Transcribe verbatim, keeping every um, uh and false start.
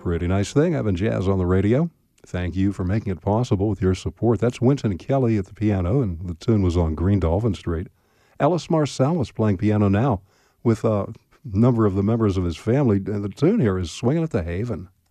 Pretty nice thing having jazz on the radio. Thank you for making it possible with your support. That's Wynton Kelly at the piano, and the tune was on Green Dolphin Street. Ellis Marsalis playing piano now with a number of the members of his family, and the tune here is Swinging at the Haven.